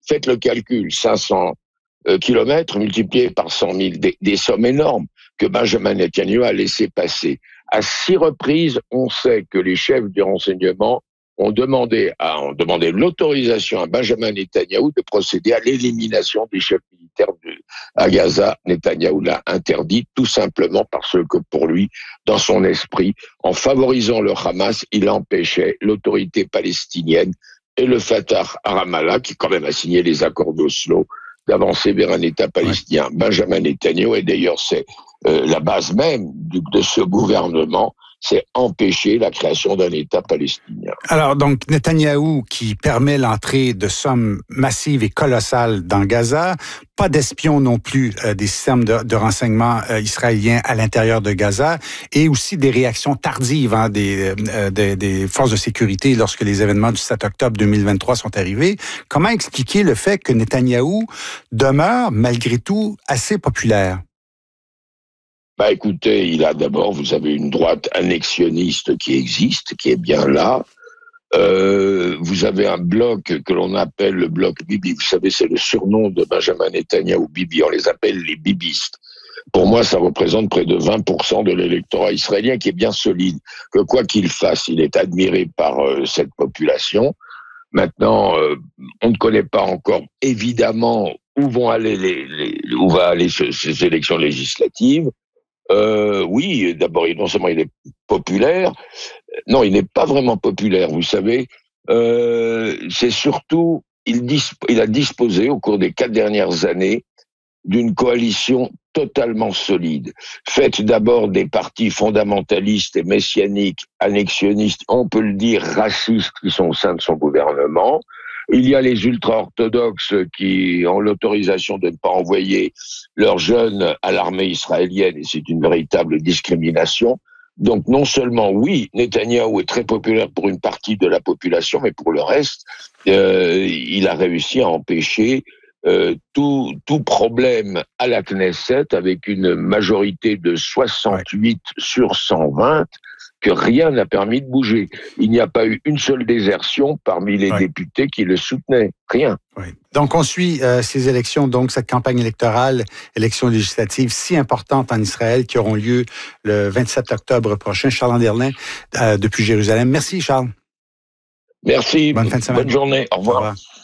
faites le calcul, 500 kilomètres multipliés par 100 000, des sommes énormes que Benjamin Netanyahu a laissé passer. À 6 reprises, on sait que les chefs du renseignement ont demandé l'autorisation à Benjamin Netanyahu de procéder à l'élimination des chefs militaires à Gaza. Netanyahu l'a interdit tout simplement parce que pour lui, dans son esprit, en favorisant le Hamas, il empêchait l'autorité palestinienne et le Fatah à Ramallah, qui quand même a signé les accords d'Oslo, d'avancer vers un État palestinien. Ouais. Benjamin Netanyahu, et d'ailleurs c'est la base même de ce gouvernement, c'est empêcher la création d'un État palestinien. Alors, donc, Netanyahou qui permet l'entrée de sommes massives et colossales dans Gaza, pas d'espions non plus des systèmes de renseignement israéliens à l'intérieur de Gaza, et aussi des réactions tardives des forces de sécurité lorsque les événements du 7 octobre 2023 sont arrivés. Comment expliquer le fait que Netanyahou demeure, malgré tout, assez populaire? Bah écoutez, vous avez une droite annexionniste qui existe, qui est bien là. Vous avez un bloc que l'on appelle le bloc Bibi. Vous savez, c'est le surnom de Benjamin Netanyahu, Bibi. On les appelle les bibistes. Pour moi, ça représente près de 20% de l'électorat israélien qui est bien solide. Que quoi qu'il fasse, il est admiré par cette population. Maintenant, on ne connaît pas encore évidemment où vont aller ces élections législatives. Oui, d'abord, non seulement il est populaire, non, il n'est pas vraiment populaire, vous savez. C'est surtout, il a disposé au cours des 4 dernières années d'une coalition totalement solide, faite d'abord des partis fondamentalistes et messianiques, annexionnistes, on peut le dire racistes, qui sont au sein de son gouvernement. Il y a les ultra-orthodoxes qui ont l'autorisation de ne pas envoyer leurs jeunes à l'armée israélienne, et c'est une véritable discrimination. Donc non seulement, oui, Netanyahou est très populaire pour une partie de la population, mais pour le reste, il a réussi à empêcher tout problème à la Knesset avec une majorité de 68 sur 120, que rien n'a permis de bouger. Il n'y a pas eu une seule désertion parmi les députés qui le soutenaient. Rien. Oui. Donc, on suit ces élections, donc cette campagne électorale, élections législatives si importantes en Israël qui auront lieu le 27 octobre prochain. Charles Anderlin, depuis Jérusalem. Merci, Charles. Merci. Bonne fin de semaine. Bonne journée. Au revoir.